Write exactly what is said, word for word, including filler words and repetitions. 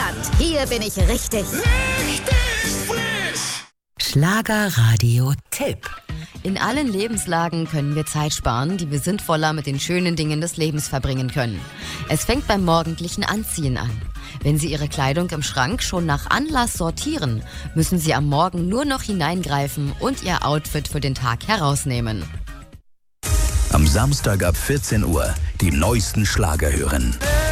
Deutschland. Hier bin ich richtig. Richtig frisch. Schlagerradio-Tipp. In allen Lebenslagen können wir Zeit sparen, die wir sinnvoller mit den schönen Dingen des Lebens verbringen können. Es fängt beim morgendlichen Anziehen an. Wenn Sie Ihre Kleidung im Schrank schon nach Anlass sortieren, müssen Sie am Morgen nur noch hineingreifen und Ihr Outfit für den Tag herausnehmen. Am Samstag ab vierzehn Uhr die neuesten Schlager hören.